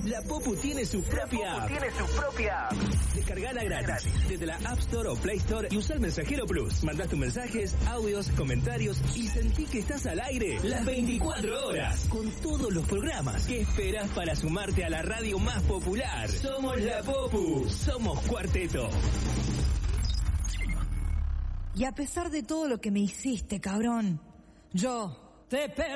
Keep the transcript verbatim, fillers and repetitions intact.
La Popu tiene su propia app. Tiene su propia app. Descargala gratis desde la App Store o Play Store y usa el Mensajero Plus. Mandás tus mensajes, audios, comentarios y sentí que estás al aire las veinticuatro horas con todos los programas. ¿Qué esperás para sumarte a la radio más popular? Somos La Popu. Somos Cuarteto. Y a pesar de todo lo que me hiciste, cabrón, yo te perdono.